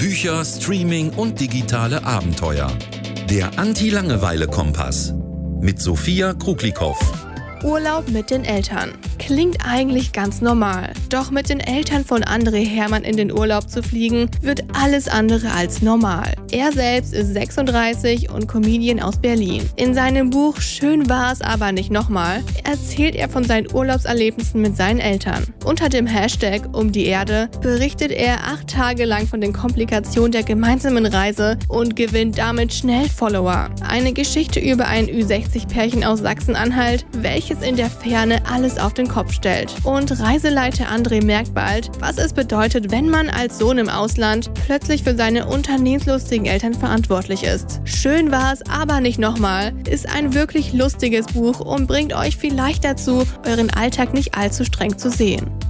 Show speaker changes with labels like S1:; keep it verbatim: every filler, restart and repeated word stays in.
S1: Bücher, Streaming und digitale Abenteuer. Der Anti-Langeweile-Kompass mit Sophia Kruglikow.
S2: Urlaub mit den Eltern. Klingt eigentlich ganz normal. Doch mit den Eltern von André Hermann in den Urlaub zu fliegen, wird alles andere als normal. Er selbst ist sechsunddreißig und Comedian aus Berlin. In seinem Buch Schön war's, aber nicht nochmal erzählt er von seinen Urlaubserlebnissen mit seinen Eltern. Unter dem Hashtag Um die Erde berichtet er acht Tage lang von den Komplikationen der gemeinsamen Reise und gewinnt damit schnell Follower. Eine Geschichte über ein Ü sechzig Pärchen aus Sachsen-Anhalt, welches in der Ferne alles auf den Kopf stellt. Und Reiseleiter André merkt bald, was es bedeutet, wenn man als Sohn im Ausland plötzlich für seine unternehmenslustigen Eltern verantwortlich ist. Schön war's, aber nicht nochmal ist ein wirklich lustiges Buch und bringt euch vielleicht dazu, euren Alltag nicht allzu streng zu sehen.